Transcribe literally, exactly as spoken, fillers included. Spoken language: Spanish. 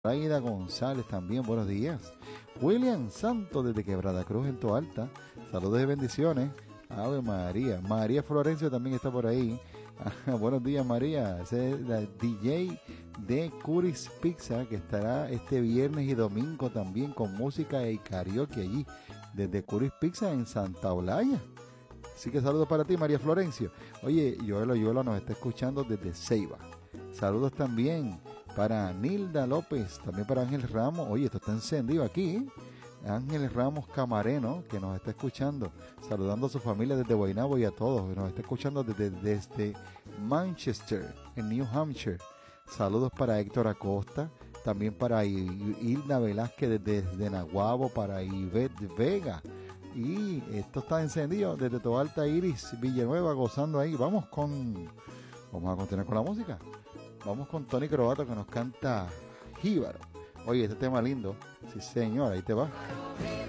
Aida González también, buenos días. William Santos desde Quebrada Cruz en Toalta, saludos y bendiciones. Ave María. María Florencio también está por ahí. Ah, buenos días, María. Ese es la D J de Curis Pizza, que estará este viernes y domingo también con música y karaoke allí, desde Curis Pizza en Santa Olaya. Así que saludos para ti, María Florencio. Oye, Yoelo Yoelo nos está escuchando desde Ceiba. Saludos también para Nilda López, también para Ángel Ramos. Oye, esto está encendido aquí, ¿eh? Ángel Ramos Camareno, que nos está escuchando, saludando a su familia desde Guaynabo y a todos, que nos está escuchando desde, desde Manchester, en New Hampshire. Saludos para Héctor Acosta, también para Hilda Velázquez desde, desde Naguabo, para Ivette Vega. Y esto está encendido desde Toalta Iris Villanueva, gozando ahí. Vamos con, vamos a continuar con la música. Vamos con Tony Croato, que nos canta Jíbaro. Oye, este tema lindo. Sí, señor, ahí te va.